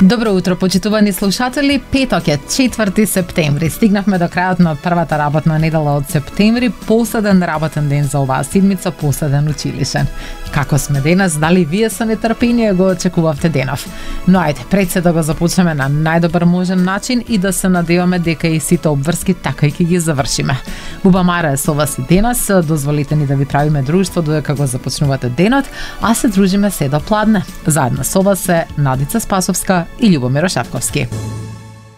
Добро утро, почитувани слушатели. Петок е 4 септември. Стигнавме до крајот на првата работна недела од септември, последен работен ден за оваа седмица, последен училишен. Како сме денес? Дали вие со нетрпение го очекувавте денов? Но ајде, пред се да го започнеме на најдобар можен начин и да се надеваме дека и сите обврски така и ќе ги завршиме. Убамара е со вас и денес, дозволите ни да ви правиме друштво додека го започнувате денот, а се дружиме се до пладне. Заедно со вас е Надица Спасовска и Љубомир Ошавковски.